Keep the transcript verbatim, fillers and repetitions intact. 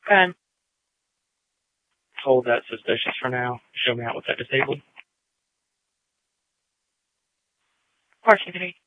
And hold that suspicious for now. Show me out with that disabled. Parts activity.